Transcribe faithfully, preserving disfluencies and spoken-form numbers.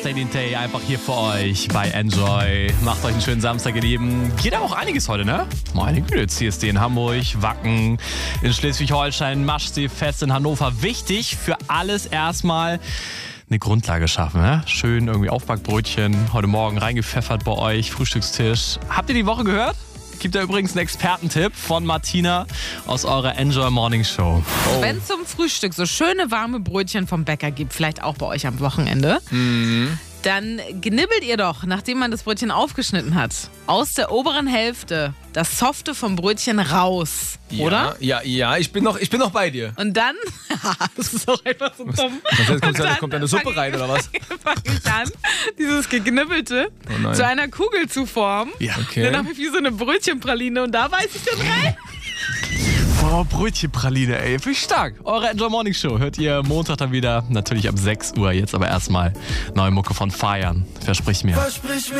Celine Tay einfach hier für euch bei Enjoy. Macht euch einen schönen Samstag, ihr Lieben. Geht aber auch einiges heute, ne? Meine Güte, C S D in Hamburg, Wacken in Schleswig-Holstein, Maschsee-Fest in Hannover. Wichtig für alles erstmal eine Grundlage schaffen, ne? Schön irgendwie Aufbackbrötchen heute Morgen reingepfeffert bei euch, Frühstückstisch. Habt ihr die Woche gehört? Gibt da übrigens einen Expertentipp von Martina aus eurer Enjoy Morning Show. Oh. Wenn es zum Frühstück so schöne warme Brötchen vom Bäcker gibt, vielleicht auch bei euch am Wochenende, mhm. dann knibbelt ihr doch, nachdem man das Brötchen aufgeschnitten hat, aus der oberen Hälfte das Softe vom Brötchen raus, ja, oder? Ja, ja, ich bin noch, ich bin noch bei dir. Und dann, das ist auch einfach so dumm. Was, jetzt kommt, dann, kommt da eine Suppe rein, oder was? Fange ich an, dieses Geknibbelte oh zu einer Kugel zu formen. Ja, okay. Dann habe ich wie so eine Brötchenpraline und da beiß ich dann rein. Boah, Brötchenpraline, ey. Finde ich stark. Eure Enjoy Morning Show hört ihr Montag dann wieder. Natürlich ab sechs Uhr. Jetzt aber erstmal neue Mucke von Feiern. Versprich mir. Versprich mir.